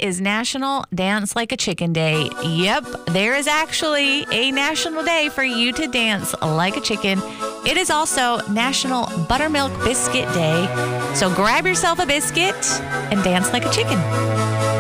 is National Dance Like a Chicken Day. Yep, there is actually a national day for you to dance like a chicken. It is also National Buttermilk Biscuit Day. So grab yourself a biscuit and dance like a chicken.